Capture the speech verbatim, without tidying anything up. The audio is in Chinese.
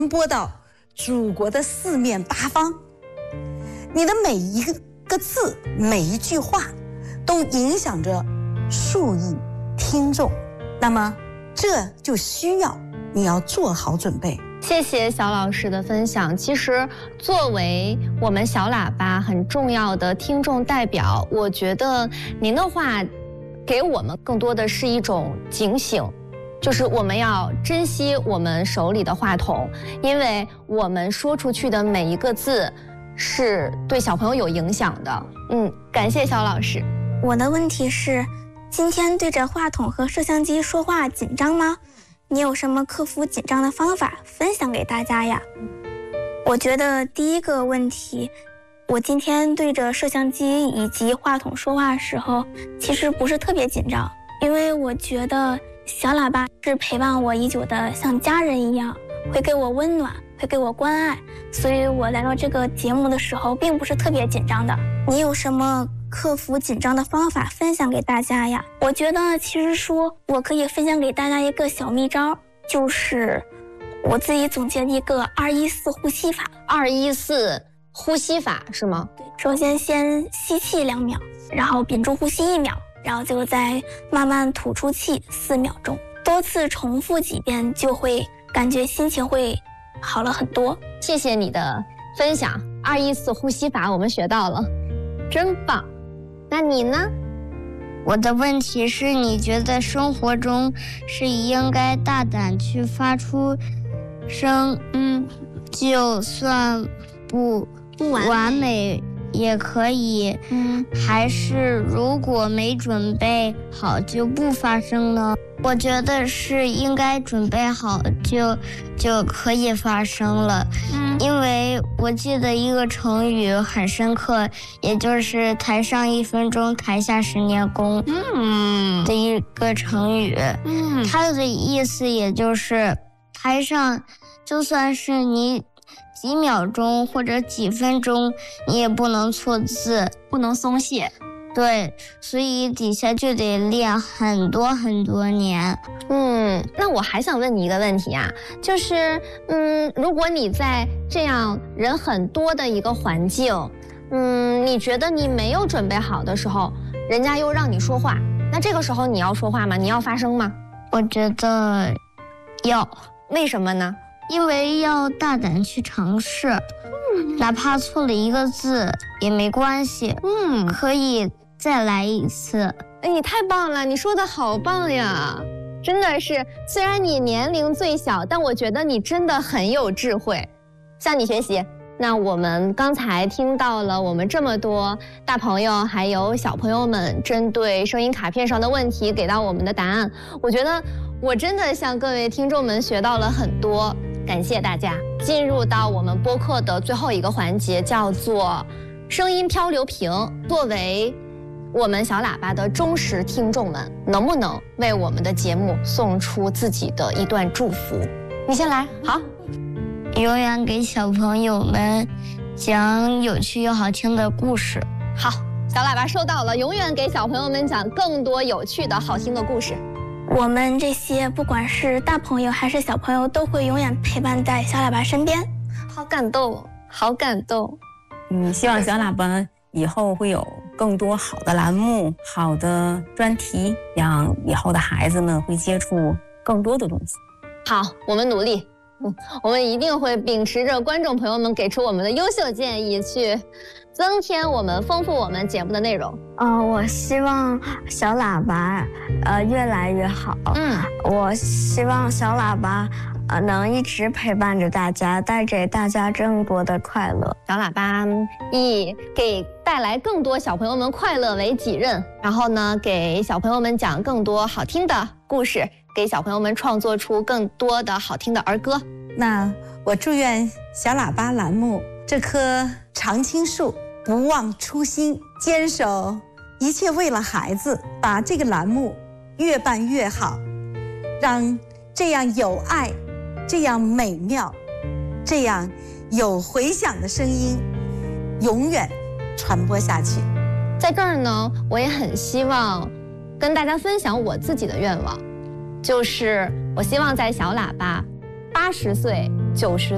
播到祖国的四面八方。你的每一个字，每一句话，都影响着数亿听众。那么，这就需要你要做好准备。 谢谢小老师的分享。其实，作为我们小喇叭很重要的听众代表，我觉得您的话给我们更多的是一种警醒，就是我们要珍惜我们手里的话筒，因为我们说出去的每一个字是对小朋友有影响的。嗯，感谢小老师。 我的问题是，今天对着话筒和摄像机说话紧张吗？你有什么克服紧张的方法分享给大家呀？我觉得第一个问题，我今天对着摄像机以及话筒说话的时候，其实不是特别紧张，因为我觉得小喇叭是陪伴我已久的，像家人一样，会给我温暖，会给我关爱，所以我来到这个节目的时候并不是特别紧张的。你有什么克服紧张的方法分享给大家呀？我觉得其实说我可以分享给大家一个小秘招，就是我自己总结的一个二一四呼吸法。 二一四呼吸法是吗？ 对，首先先吸气两秒，然后屏住呼吸一秒，然后就再慢慢吐出气四秒钟，多次重复几遍，就会感觉心情会好了很多。 谢谢你的分享，二一四呼吸法我们学到了，真棒。那你呢？ 我的问题是，你觉得生活中是应该大胆去发出声，嗯，就算不不完美完美也可以，嗯，还是如果没准备好就不发声呢？我觉得是应该准备好就就可以发生了，嗯，因为我记得一个成语很深刻，也就是台上一分钟，台下十年功，嗯的一个成语，嗯，它的意思也就是台上就算是你几秒钟或者几分钟，你也不能错字， 不能松懈。 对，所以底下就得练很多很多年。 嗯，那我还想问你一个问题啊，就是，嗯，如果你在这样人很多的一个环境，嗯，你觉得你没有准备好的时候，人家又让你说话，那这个时候你要说话吗？你要发声吗？ 我觉得要。 为什么呢？ 因为要大胆去尝试，嗯，哪怕错了一个字也没关系，嗯，可以再来一次。 哎，你太棒了，你说的好棒呀！真的是，虽然你年龄最小，但我觉得你真的很有智慧，向你学习。那我们刚才听到了我们这么多大朋友还有小朋友们针对声音卡片上的问题给到我们的答案，我觉得我真的向各位听众们学到了很多，感谢大家。进入到我们播客的最后一个环节，叫做声音漂流瓶。作为我们小喇叭的忠实听众们，能不能为我们的节目送出自己的一段祝福？你先来。好。 永远给小朋友们讲有趣又好听的故事。 好，小喇叭收到了，永远给小朋友们讲更多有趣的好听的故事。 我们这些不管是大朋友还是小朋友，都会永远陪伴在小喇叭身边。 好感动，好感动。 嗯，希望小喇叭以后会有更多好的栏目、好的专题，让以后的孩子们会接触更多的东西。 好，我们努力。嗯，我们一定会秉持着观众朋友们给出我们的优秀建议，去增添我们、丰富我们节目的内容。 嗯、呃，我希望小喇叭呃越来越好。嗯，我希望小喇叭呃能一直陪伴着大家，带给大家更多的快乐。 小喇叭以给带来更多小朋友们快乐为己任，然后呢，给小朋友们讲更多好听的故事，给小朋友们创作出更多的好听的儿歌。 那我祝愿小喇叭栏目这棵常青树不忘初心，坚守一切为了孩子，把这个栏目越办越好，让这样有爱、这样美妙、这样有回响的声音永远传播下去。 在这儿呢，我也很希望跟大家分享我自己的愿望，就是我希望在小喇叭八十岁、九十